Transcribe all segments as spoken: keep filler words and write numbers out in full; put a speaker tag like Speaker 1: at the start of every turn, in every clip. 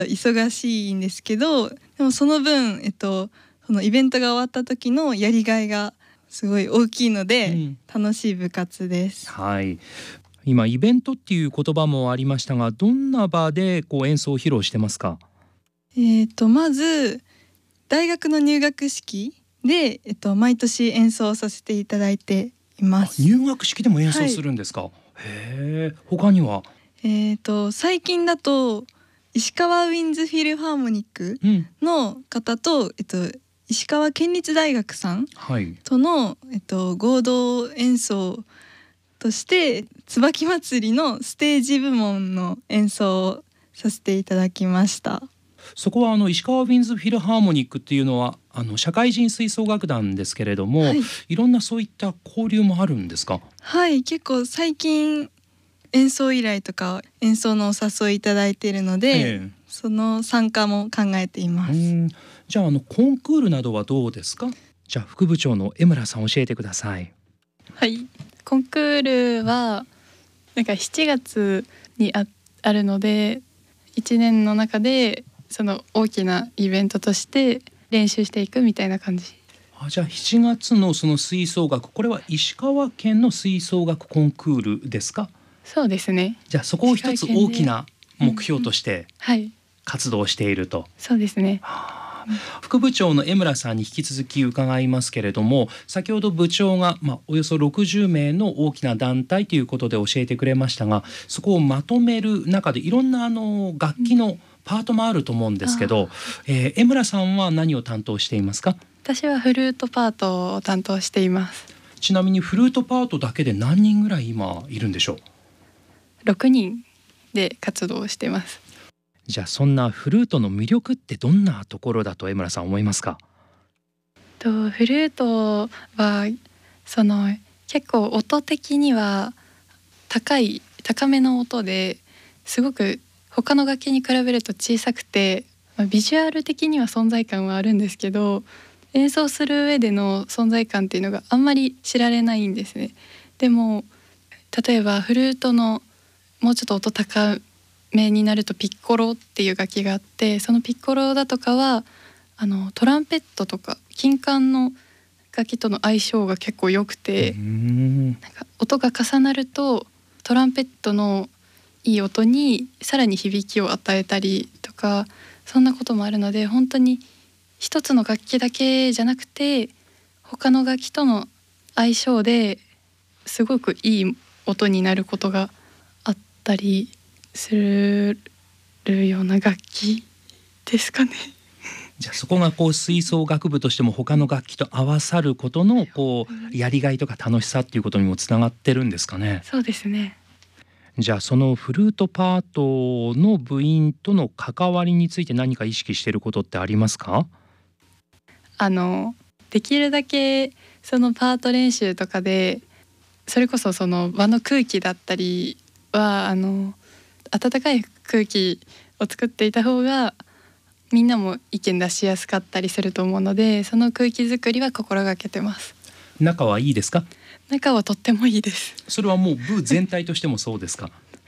Speaker 1: 忙しいんですけど、でもその分、えっと、そのイベントが終わった時のやりがいがすごい大きいので、うん、楽しい部活です。
Speaker 2: はい、今イベントっていう言葉もありましたが、どんな場でこう演奏を披露してますか？
Speaker 1: えーと、まず大学の入学式で、えっと、毎年演奏させていただいています。
Speaker 2: 入学式でも演奏するんですか？はい、へえ、他には？
Speaker 1: えーと、最近だと石川ウィンズフィルハーモニックの方と、うん、えっと、石川県立大学さんとの、はい、えっと、合同演奏として椿祭りのステージ部門の演奏をさせていただきました。
Speaker 2: そこはあの石川ウィンズフィルハーモニックっていうのはあの社会人吹奏楽団ですけれども、はい、いろんなそういった交流もあるんですか？
Speaker 1: はい、結構最近演奏依頼とか演奏のお誘いいただいているので、ええ、その参加も考えています。
Speaker 2: うん、じゃあ、あのコンクールなどはどうですか？じゃあ副部長の江村さん教えてください。
Speaker 3: はい、コンクールはなんかしちがつに あ, あるので、いちねんの中でその大きなイベントとして練習していくみたいな感じ。
Speaker 2: あ、じゃあしちがつのその吹奏楽、これは石川県の吹奏楽コンクールですか？
Speaker 3: そうですね。
Speaker 2: じゃあそこを一つ大きな目標として活動していると、うんうん、はい、
Speaker 3: そうですね。
Speaker 2: 副部長の江村さんに引き続き伺いますけれども、先ほど部長が、まあ、およそろくじゅうめいの大きな団体ということで教えてくれましたが、そこをまとめる中でいろんなあの楽器のパートもあると思うんですけど、えー、江村さんは何を担当していますか？
Speaker 3: 私はフルートパートを担当しています。
Speaker 2: ちなみにフルートパートだけで何人ぐらい今いるんでしょう？
Speaker 3: ろくにんで活動しています。
Speaker 2: じゃあそんなフルートの魅力ってどんなところだと江村さん思いますか？
Speaker 3: とフルートはその結構音的には高い高めの音ですごく他の楽器に比べると小さくて、まあ、ビジュアル的には存在感はあるんですけど、演奏する上での存在感っていうのがあんまり知られないんですね。でも例えばフルートのもうちょっと音高めになるとピッコロっていう楽器があって、そのピッコロだとかはあのトランペットとか金管の楽器との相性が結構良くて、なんか音が重なるとトランペットのいい音にさらに響きを与えたりとか、そんなこともあるので、本当に一つの楽器だけじゃなくて他の楽器との相性ですごくいい音になることがあったりするような楽器ですかね。
Speaker 2: じゃあそこがこう吹奏楽部としても他の楽器と合わさることのこうやりがいとか楽しさっていうことにもつながってるんですかね。
Speaker 3: そうですね。
Speaker 2: じゃあそのフルートパートの部員との関わりについて何か意識していることってありますか？
Speaker 3: あのできるだけそのパート練習とかでそれこそその場の空気だったりはあの温かい空気を作っていた方がみんなも意見出しやすかったりすると思うので、その空気作りは心がけてます。
Speaker 2: 仲はいいですか？
Speaker 3: 仲はとってもいいです。
Speaker 2: それはもう部全体としてもそうですか？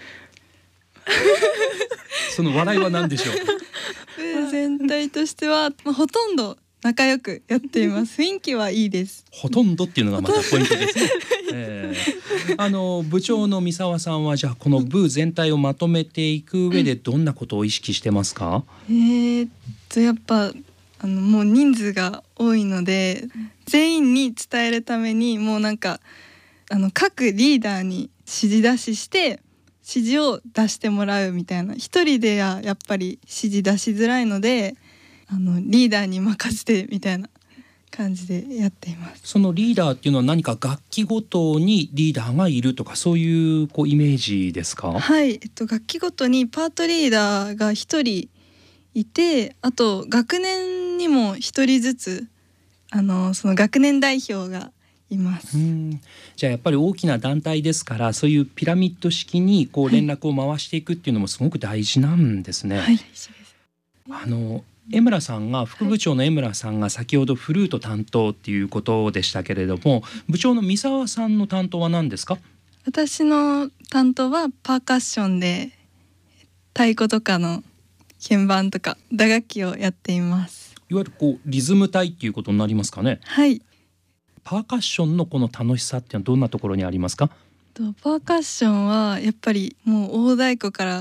Speaker 2: その笑いは何でしょう？
Speaker 1: 部全体としては、まあ、ほとんど仲良くやっています。雰囲気はいいです。
Speaker 2: ほとんどっていうのがまたポイントですね。えー、あの部長の三沢さんはじゃあこの部全体をまとめていく上でどんなことを意識してますか？
Speaker 1: えー、っとやっぱあのもう人数が多いので全員に伝えるためにもうなんかあの各リーダーに指示出しして指示を出してもらうみたいな、一人ではやっぱり指示出しづらいのであのリーダーに任せてみたいな感じでやっています。
Speaker 2: そのリーダーっていうのは何か楽器ごとにリーダーがいるとかそういうこうイメージですか？
Speaker 1: はい、えっと、楽器ごとにパートリーダーが一人いて、あと学年にも一人ずつあのその学年代表がいます。
Speaker 2: うん、じゃあやっぱり大きな団体ですから、そういうピラミッド式にこう連絡を回していくっていうのもすごく大事なんですね。
Speaker 1: はい、
Speaker 2: あの江村さんが副部長の江村さんが先ほどフルート担当っていうことでしたけれども、部長の三沢さんの担当は何ですか？
Speaker 1: 私の担当はパーカッションで太鼓とかの鍵盤とか打楽器をやっています。
Speaker 2: いわゆるこうリズム隊っていうことになりますかね。
Speaker 1: はい。
Speaker 2: パーカッションのこの楽しさっていうのはどんなところにありますか？
Speaker 1: とパーカッションはやっぱりもう大太鼓から